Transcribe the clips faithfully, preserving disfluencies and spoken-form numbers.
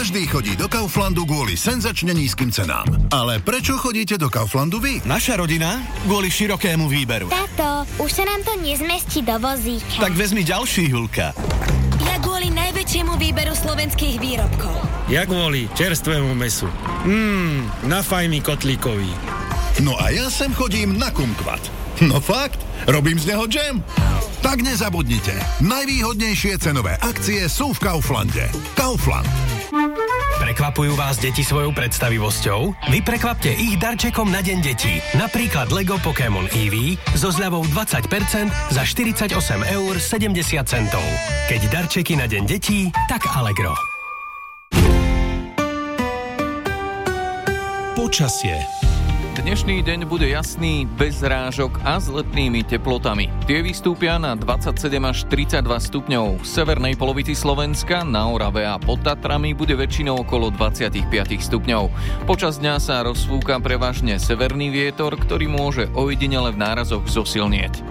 Každý chodí do Kauflandu kvôli senzačne nízkym cenám. Ale prečo chodíte do Kauflandu vy? Naša rodina kvôli širokému výberu. Táto, už sa nám to nezmestí do vozíka. Tak vezmi ďalší, Julka. Ja kvôli najväčšiemu výberu slovenských výrobkov. Ja kvôli čerstvému mesu. Mmm, na fajný kotlíkový. No a ja sem chodím na kumkvat. No fakt, robím z neho džem. Tak nezabudnite, najvýhodnejšie cenové akcie sú v Kauflande. Kaufland. Prekvapujú vás deti svojou predstavivosťou? Vy prekvapte ich darčekom na Deň detí. Napríklad Lego Pokémon Eevee so zľavou dvadsať percent za štyridsaťosem eur sedemdesiat centov. Keď darčeky na Deň detí, tak Allegro. Počasie. Dnešný deň bude jasný, bez zrážok a s letnými teplotami. Tie vystúpia na dvadsaťsedem až tridsaťdva stupňov. V severnej polovici Slovenska, na Orave a pod Tatrami bude väčšinou okolo dvadsaťpäť stupňov. Počas dňa sa rozfúka prevažne severný vietor, ktorý môže ojedinele v nárazoch zosilnieť.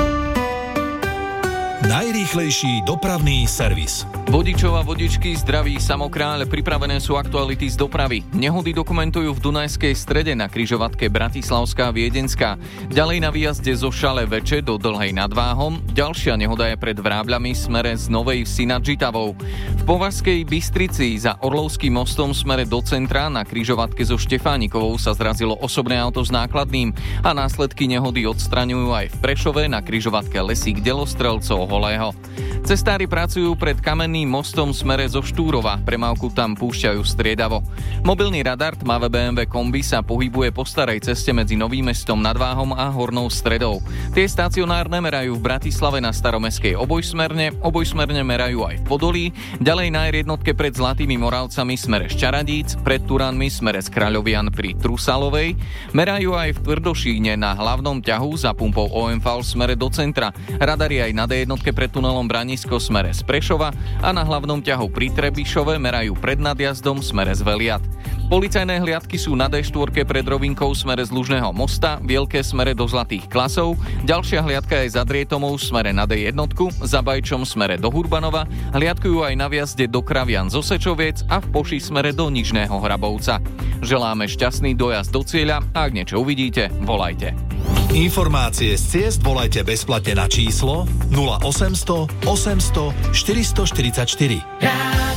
Najrýchlejší dopravný servis. Vodičov a vodičky, zdraví Samokráľ, pripravené sú aktuality z dopravy. Nehody dokumentujú v Dunajskej strede na križovatke Bratislavská Viedenská. Ďalej na výjazde zo Šale Veče do Dlhej nad Váhom. Ďalšia nehoda je pred Vrábľami smere z Novej Vsi nad Žitavou. V Považskej Bystrici za Orlovským mostom smere do centra na križovatke so Štefánikovou sa zrazilo osobné auto s nákladným a následky nehody odstraňujú aj v Prešove na križovatke Lesík Delostrelcov Holého. Cestári pracujú pred Kamenným mostom smere zo Štúrova, premávku tam púšťajú striedavo. Mobilný radar tmavé bé em vé kombi sa pohybuje po starej ceste medzi Novým Mestom nad Váhom a Hornou Stredou. Tie stacionárne merajú v Bratislave na Staromestskej obojsmerne, obojsmerne merajú aj v Podolí, ďalej na er jednotke pred Zlatými Moravcami smere z Čaradíc, pred Turánmi smere z Kráľovian pri Trusalovej, merajú aj v Tvrdošíne na hlavnom ťahu za pumpou ó em vé smere do centra. Radary aj na dé jednotke pred tunelom Branisko smere z Prešova a na hlavnom ťahu pri Trebišove merajú pred nadjazdom smere z Veliat. Policajné hliadky sú na dé štyri pred Rovinkou smere z Lužného mosta, Vielke smere do Zlatých Klasov, ďalšia hliadka je za Drietomou smere na dé jedna, za Bajčom smere do Hurbanova, hliadkujú aj na viazde do Kravian z Osečoviec a v Poši smere do Nižného Hrabovca. Želáme šťastný dojazd do cieľa a ak niečo uvidíte, volajte. Informácie z ciest volajte bezplatne na číslo nula osemsto osemsto štyristoštyridsaťštyri.